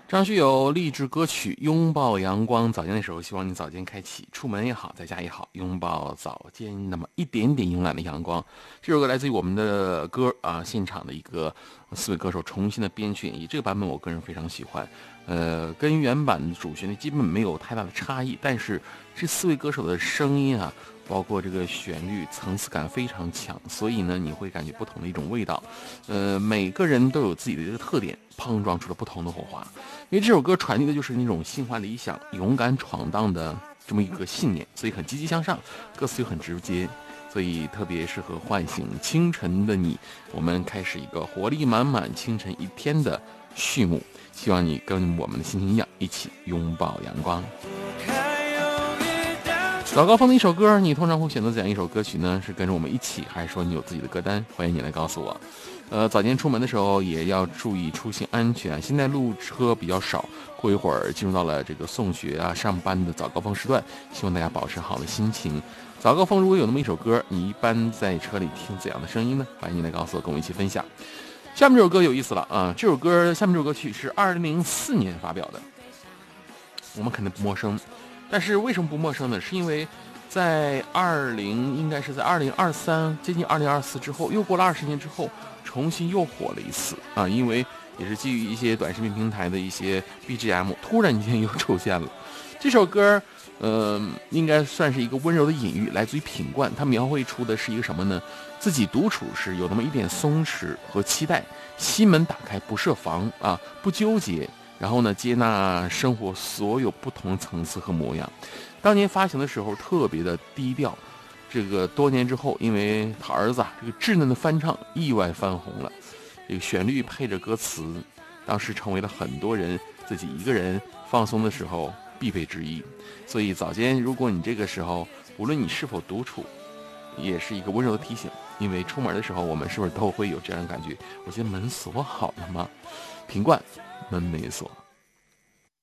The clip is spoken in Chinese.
张学友励志歌曲《拥抱阳光》，早间的时候，希望你早间开启，出门也好，在家也好，拥抱早间那么一点点慵懒的阳光。这首歌来自于我们的歌啊，现场的一个4位歌手重新的编曲演绎，这个版本我个人非常喜欢。跟原版的主旋律基本没有太大的差异，但是这4位歌手的声音啊，包括这个旋律层次感非常强，所以呢，你会感觉不同的一种味道。每个人都有自己的这个特点，碰撞出了不同的火花。因为这首歌传递的就是那种心怀理想、勇敢闯荡的这么一个信念，所以很积极向上，歌词又很直接，所以特别适合唤醒清晨的你。我们开始一个活力满满清晨一天的序幕，希望你跟我们的心情一样，一起拥抱阳光。早高峰的一首歌，你通常会选择怎样一首歌曲呢？是跟着我们一起，还是说你有自己的歌单？欢迎你来告诉我。早间出门的时候也要注意出行安全。现在路车比较少，过一会儿进入到了这个送学啊、上班的早高峰时段，希望大家保持好的心情。早高峰如果有那么一首歌，你一般在车里听怎样的声音呢？欢迎你来告诉我，跟我一起分享。下面这首歌有意思了啊！下面这首歌曲是2004年发表的，我们肯定不陌生。但是为什么不陌生呢？是因为在应该是在2023接近2024之后，又过了20年之后，重新又火了一次啊！因为也是基于一些短视频平台的一些 BGM， 突然间又出现了这首歌。应该算是一个温柔的隐喻，来自于品冠。它描绘出的是一个什么呢？自己独处时有那么一点松弛和期待，心门打开，不设防啊，不纠结，然后呢，接纳生活所有不同层次和模样。当年发行的时候特别的低调，这个多年之后，因为他儿子这个稚嫩的翻唱意外翻红了，这个旋律配着歌词，当时成为了很多人自己一个人放松的时候必备之一。所以早间如果你这个时候无论你是否独处，也是一个温柔的提醒，因为出门的时候我们是不是都会有这样的感觉，我觉得门锁好了吗？品冠，门没锁。